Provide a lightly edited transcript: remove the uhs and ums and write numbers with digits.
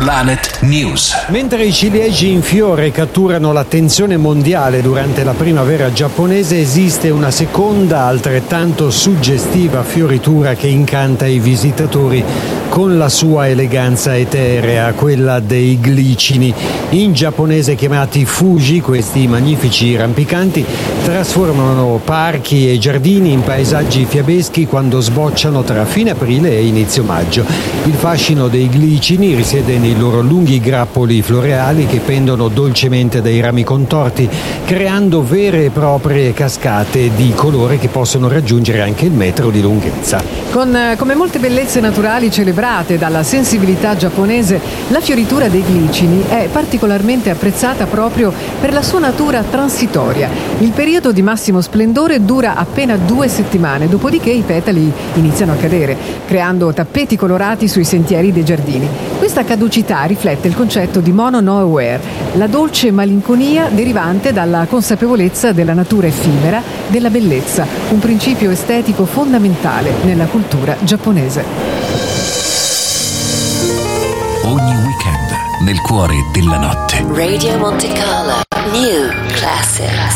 Planet News. Mentre i ciliegi in fiore catturano l'attenzione mondiale durante la primavera giapponese, esiste una seconda altrettanto suggestiva fioritura che incanta i visitatori con la sua eleganza eterea, quella dei glicini. In giapponese chiamati Fuji, questi magnifici rampicanti trasformano parchi e giardini in paesaggi fiabeschi quando sbocciano tra fine aprile e inizio maggio. Il fascino dei glicini risiede nei loro lunghi grappoli floreali che pendono dolcemente dai rami contorti, creando vere e proprie cascate di colore che possono raggiungere anche il metro di lunghezza. Come molte bellezze naturali celebrate dalla sensibilità giapponese, la fioritura dei glicini è particolarmente apprezzata proprio per la sua natura transitoria. Il periodo di massimo splendore dura appena 2 settimane, dopodiché i petali iniziano a cadere, creando tappeti colorati sui sentieri dei giardini. Questa caducità riflette il concetto di mono no aware, la dolce malinconia derivante dalla consapevolezza della natura effimera, della bellezza, un principio estetico fondamentale nella cultura giapponese. Ogni weekend nel cuore della notte. Radio Monte Carlo, New Classics.